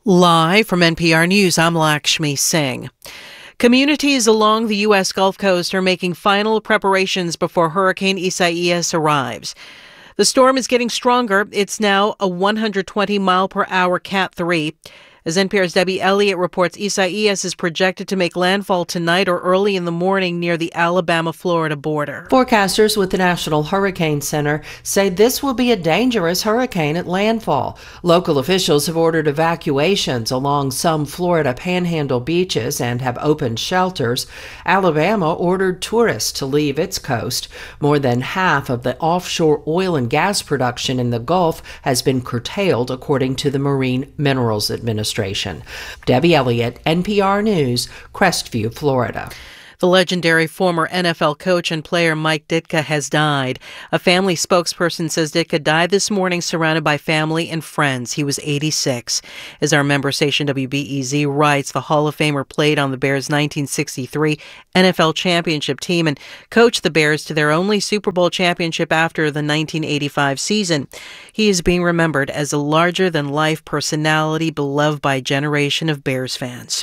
Live from NPR News, I'm Lakshmi Singh. Communities along the U.S. Gulf Coast are making final preparations before Hurricane Isaias arrives. The storm is getting stronger. It's now a 120-mile-per-hour Cat 3. As NPR's Debbie Elliott reports, Isaias is projected to make landfall tonight or early in the morning near the Alabama-Florida border. Forecasters with the National Hurricane Center say this will be a dangerous hurricane at landfall. Local officials have ordered evacuations along some Florida panhandle beaches and have opened shelters. Alabama ordered tourists to leave its coast. More than half of the offshore oil and gas production in the Gulf has been curtailed, according to the Marine Minerals Administration. Debbie Elliott, NPR News, Crestview, Florida. The legendary former NFL coach and player Mike Ditka has died. A family spokesperson says Ditka died this morning surrounded by family and friends. He was 86. As our member station WBEZ writes, the Hall of Famer played on the Bears' 1963 NFL championship team and coached the Bears to their only Super Bowl championship after the 1985 season. He is being remembered as a larger-than-life personality beloved by a generation of Bears fans.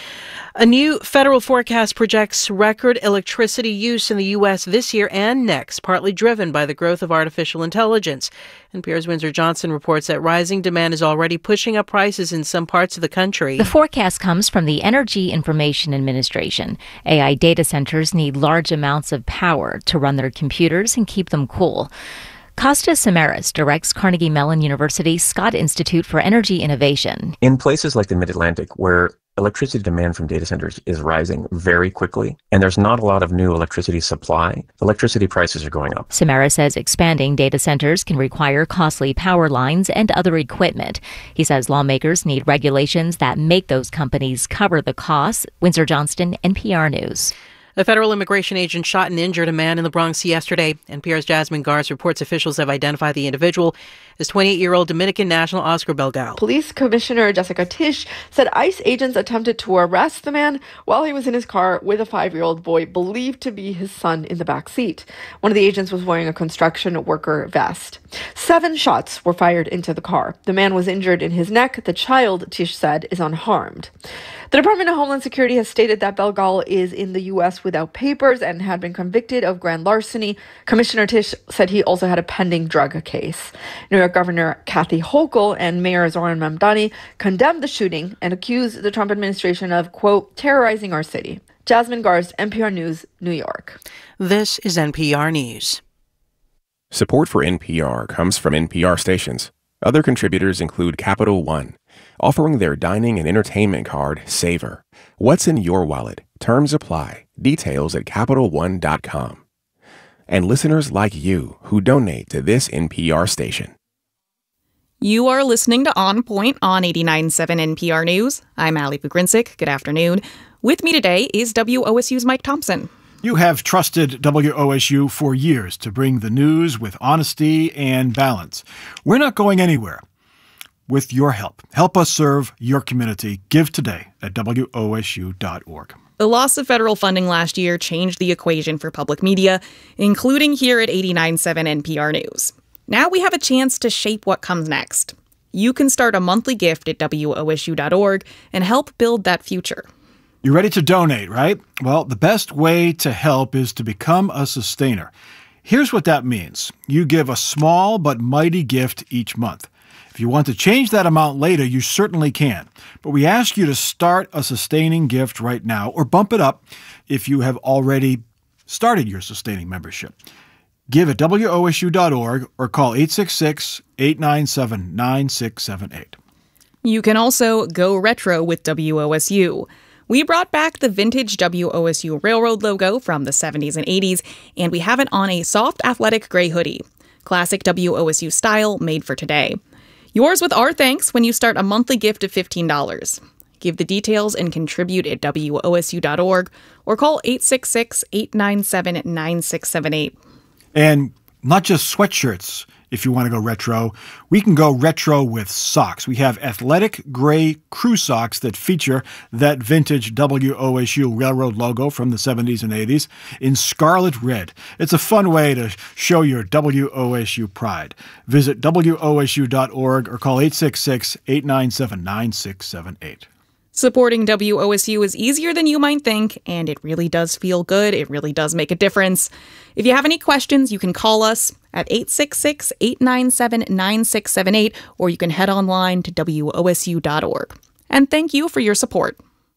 A new federal forecast projects record electricity use in the U.S. this year and next, partly driven by the growth of artificial intelligence. NPR's Windsor Johnson reports that rising demand is already pushing up prices in some parts of the country. The forecast comes from the Energy Information Administration. AI data centers need large amounts of power to run their computers and keep them cool. Kostas Samaras directs Carnegie Mellon University's Scott Institute for Energy Innovation. In places like the Mid-Atlantic, where electricity demand from data centers is rising very quickly, and there's not a lot of new electricity supply, electricity prices are going up. Samaras says expanding data centers can require costly power lines and other equipment. He says lawmakers need regulations that make those companies cover the costs. Windsor Johnston, NPR News. A federal immigration agent shot and injured a man in the Bronx yesterday. NPR's Jasmine Garz reports officials have identified the individual as 28-year-old Dominican national Oscar Belgal. Police Commissioner Jessica Tisch said ICE agents attempted to arrest the man while he was in his car with a 5-year-old boy believed to be his son in the back seat. One of the agents was wearing a construction worker vest. 7 shots were fired into the car. The man was injured in his neck. The child, Tisch said, is unharmed. The Department of Homeland Security has stated that Belgal is in the U.S. without papers and had been convicted of grand larceny. Commissioner Tisch said he also had a pending drug case. New York Governor Kathy Hochul and Mayor Zohran Mamdani condemned the shooting and accused the Trump administration of, quote, terrorizing our city. Jasmine Garz, NPR News, New York. This is NPR News. Support for NPR comes from NPR stations. Other contributors include Capital One, offering their dining and entertainment card, Savor. What's in your wallet? Terms apply. Details at CapitalOne.com. And listeners like you who donate to this NPR station. You are listening to On Point on 89.7 NPR News. I'm Ali Pugrinsic. Good afternoon. With me today is WOSU's Mike Thompson. You have trusted WOSU for years to bring the news with honesty and balance. We're not going anywhere. With your help, help us serve your community. Give today at WOSU.org. The loss of federal funding last year changed the equation for public media, including here at 89.7 NPR News. Now we have a chance to shape what comes next. You can start a monthly gift at WOSU.org and help build that future. You're ready to donate, right? Well, the best way to help is to become a sustainer. Here's what that means. You give a small but mighty gift each month. If you want to change that amount later, you certainly can. But we ask you to start a sustaining gift right now or bump it up if you have already started your sustaining membership. Give at WOSU.org or call 866-897-9678. You can also go retro with WOSU. We brought back the vintage WOSU Railroad logo from the 70s and 80s, and we have it on a soft athletic gray hoodie. Classic WOSU style made for today. Yours with our thanks when you start a monthly gift of $15. Give the details and contribute at WOSU.org or call 866-897-9678. And not just sweatshirts. if you want to go retro. We can go retro with socks. We have athletic gray crew socks that feature that vintage WOSU railroad logo from the 70s and 80s in scarlet red. It's a fun way to show your WOSU pride. Visit WOSU.org or call 866-897-9678. Supporting WOSU is easier than you might think, and it really does feel good. It really does make a difference. If you have any questions, you can call us at 866-897-9678, or you can head online to WOSU.org. And thank you for your support.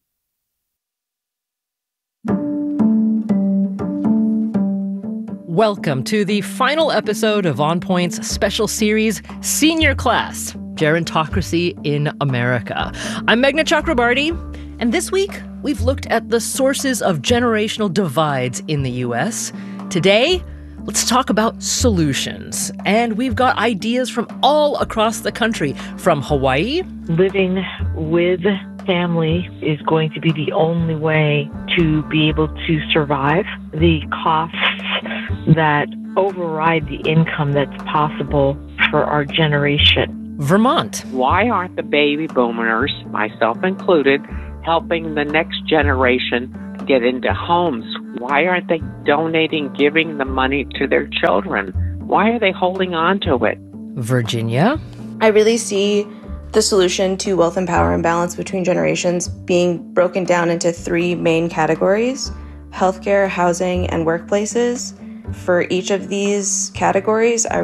Welcome to the final episode of On Point's special series, Senior Class, Gerontocracy in America. I'm Meghna Chakrabarty, and this week we've looked at the sources of generational divides in the U.S. Today, let's talk about solutions. And we've got ideas from all across the country, from Hawaii. Living with family is going to be the only way to be able to survive the costs that override the income that's possible for our generation. Vermont. Why aren't the baby boomers, myself included, helping the next generation get into homes? Why aren't they donating, giving the money to their children? Why are they holding on to it? Virginia. I really see the solution to wealth and power imbalance between generations being broken down into three main categories: healthcare, housing, and workplaces. For each of these categories, I